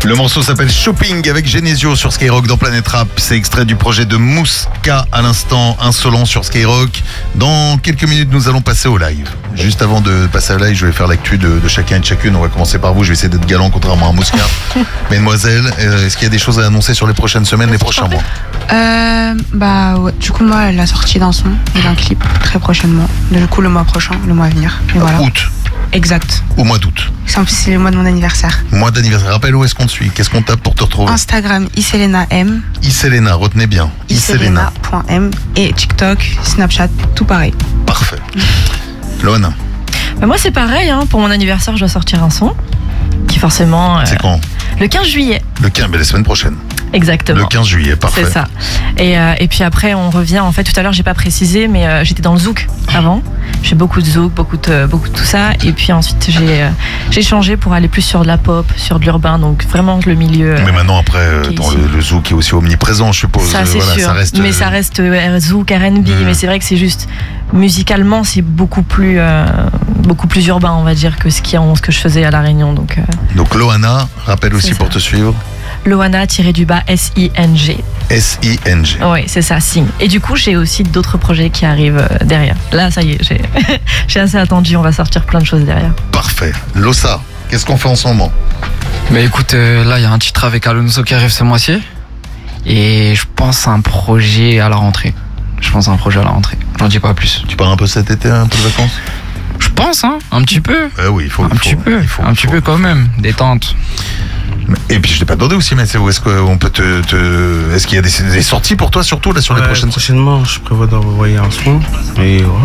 Le morceau s'appelle Shopping avec Genesio sur Skyrock dans Planète Rap. C'est extrait du projet de Mouska à l'instant, Insolent sur Skyrock. Dans quelques minutes, nous allons passer au live. Juste avant de passer au live, je vais faire l'actu de chacun et de chacune. On va commencer par vous. Je vais essayer d'être galant contrairement à Mouska. Mesdemoiselles, est-ce qu'il y a des choses à annoncer sur les prochaines semaines, les prochains mois? Ouais. Du coup, moi, la sortie d'un son et d'un clip très prochainement. Du coup, le mois prochain, le mois à venir. Et voilà. Août. Exact. Au mois d'août. C'est le mois de mon anniversaire. Mois d'anniversaire. Rappelle où est-ce qu'on te suit? Qu'est-ce qu'on tape pour te retrouver? Instagram, ISELENA.M. ISELENA, retenez bien. ISELENA.M. Et TikTok, Snapchat, tout pareil. Parfait. Loana. Moi, c'est pareil. Pour mon anniversaire, je dois sortir un son. Qui forcément. C'est quand? Le 15 juillet. Le 15, mais la semaine prochaine. Exactement. Le 15 juillet, parfait. C'est ça. Et puis après, on revient. En fait, tout à l'heure, j'ai pas précisé, mais j'étais dans le zouk avant. J'ai beaucoup de zouk, beaucoup de tout ça. Et puis ensuite, j'ai changé pour aller plus sur de la pop, sur de l'urbain. Donc vraiment le milieu. Mais maintenant, après, dans le zouk est aussi omniprésent, je suppose. Ça, c'est sûr. Ça reste zouk, R&B. Mais c'est vrai que c'est juste musicalement, c'est beaucoup plus urbain, on va dire, que ce que je faisais à La Réunion. Donc Loana, rappelle aussi pour te suivre. Loana-SING. SING. Oui, c'est ça, Sing. Et du coup, j'ai aussi d'autres projets qui arrivent derrière. Là, ça y est, j'ai assez attendu, on va sortir plein de choses derrière. Parfait. Losa, qu'est-ce qu'on fait en ce moment? Mais écoute, là, il y a un titre avec Alonso qui arrive ce mois-ci. Et je pense à un projet à la rentrée. J'en dis pas plus. Tu pars un peu cet été, un peu de vacances? Je pense, un petit peu. Oui, il faut. Un petit peu quand même, détente. Et puis je t'ai pas demandé aussi, mais où est-ce qu'on peut est-ce qu'il y a des sorties pour toi surtout là sur les prochaines? Prochainement, je prévois d'envoyer un son. Et voilà,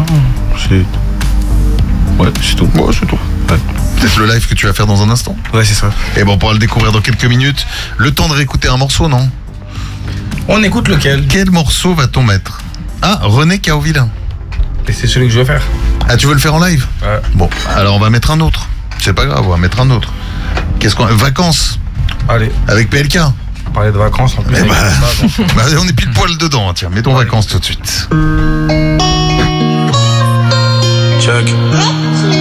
c'est tout. Ouais, c'est tout. Ouais. Peut-être le live que tu vas faire dans un instant. Ouais, c'est ça. Et bon, on pourra le découvrir dans quelques minutes. Le temps de réécouter un morceau, non? On écoute lequel? Quel morceau va-t-on mettre? Ah, René Caovillain. Et c'est celui que je veux faire. Ah, tu veux le faire en live? Ouais. Bon, alors on va mettre un autre. C'est pas grave, on va mettre un autre. Vacances. Allez. Avec PLK. On parlait de vacances en plus. On est pile poil dedans, tiens, mettons vacances tout de suite. Check.